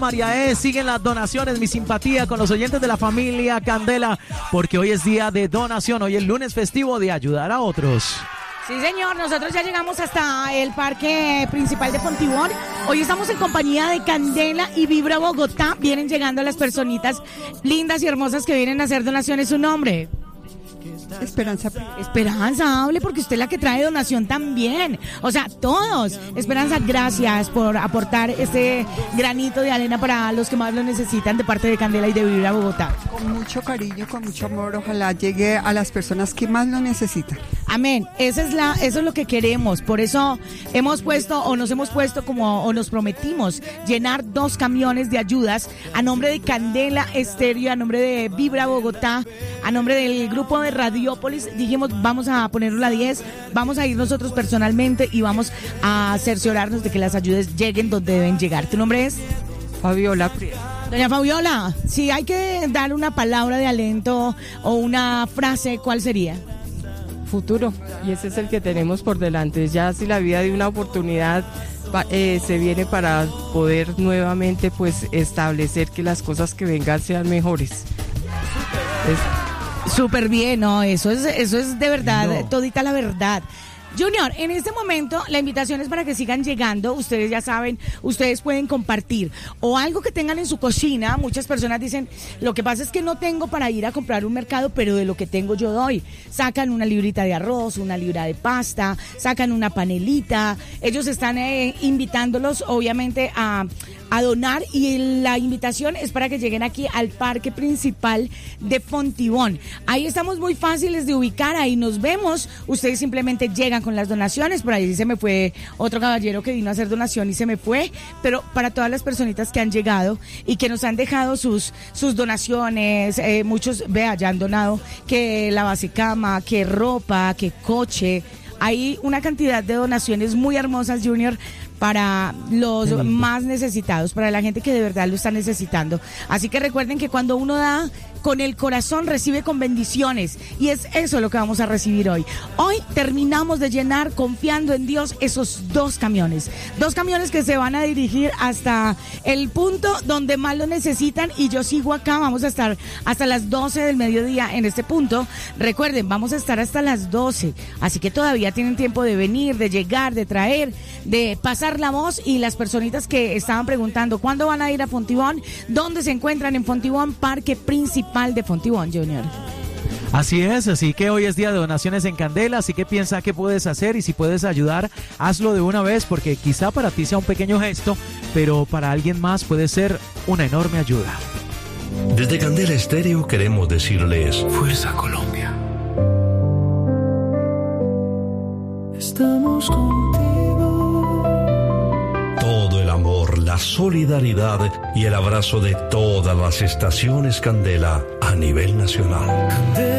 María siguen las donaciones, mi simpatía con los oyentes de la familia Candela, porque hoy es día de donación, hoy es lunes festivo de ayudar a otros. Sí, señor, nosotros ya llegamos hasta el parque principal de Fontibón. Hoy estamos en compañía de Candela y Vibra Bogotá. Vienen llegando las personitas lindas y hermosas que vienen a hacer donaciones. ¿Su nombre? Esperanza, hable porque usted es la que trae donación también. O sea, todos. Esperanza, gracias por aportar este granito de arena para los que más lo necesitan de parte de Candela y de Vibra Bogotá. con mucho cariño, con mucho amor, ojalá llegue a las personas que más lo necesitan. Amén. Eso es lo que queremos. Por eso nos hemos puesto o nos prometimos llenar 2 camiones de ayudas a nombre de Candela Estéreo, a nombre de Vibra Bogotá, a nombre del grupo de Radiópolis. Dijimos, vamos a ponerlo a 10, vamos a ir nosotros personalmente y vamos a cerciorarnos de que las ayudas lleguen donde deben llegar. ¿Tu nombre es? Fabiola Prieto. Doña Fabiola, si hay que dar una palabra de aliento o una frase, ¿cuál sería? Futuro, y ese es el que tenemos por delante. Ya si la vida de una oportunidad se viene para poder nuevamente pues establecer que las cosas que vengan sean mejores. Súper bien, ¿no? Eso es de verdad, todita la verdad. Junior, en este momento la invitación es para que sigan llegando. Ustedes ya saben, ustedes pueden compartir o algo que tengan en su cocina. Muchas personas dicen, lo que pasa es que no tengo para ir a comprar un mercado, pero de lo que tengo yo doy. Sacan una librita de arroz, una libra de pasta, sacan una panelita. Ellos están invitándolos obviamente a donar, y la invitación es para que lleguen aquí al parque principal de Fontibón. Ahí estamos muy fáciles de ubicar, ahí nos vemos. Ustedes simplemente llegan con las donaciones. Por ahí se me fue otro caballero que vino a hacer donación y se me fue, pero para todas las personitas que han llegado y que nos han dejado sus donaciones, muchos, ya han donado que la base cama, que ropa, que coche. Hay una cantidad de donaciones muy hermosas, Junior, para los más necesitados, para la gente que de verdad lo está necesitando. Así que recuerden que cuando uno da con el corazón, recibe con bendiciones, y es eso lo que vamos a recibir hoy. Hoy terminamos de llenar, confiando en Dios, esos 2 camiones. 2 camiones que se van a dirigir hasta el punto donde más lo necesitan, y yo sigo acá. Vamos a estar hasta las 12 del mediodía en este punto. Recuerden, vamos a estar hasta las 12, así que todavía tienen tiempo de venir, de llegar, de traer, de pasar la voz. Y las personitas que estaban preguntando ¿cuándo van a ir a Fontibón? ¿Dónde se encuentran? En Fontibón, parque principal de Fontibón, Junior. Así es, así que hoy es día de donaciones en Candela, así que piensa qué puedes hacer, y si puedes ayudar, hazlo de una vez, porque quizá para ti sea un pequeño gesto, pero para alguien más puede ser una enorme ayuda. Desde Candela Estéreo queremos decirles Fuerza Colombia. Estamos contigo. todo el amor, la solidaridad y el abrazo de todas las estaciones Candela a nivel nacional.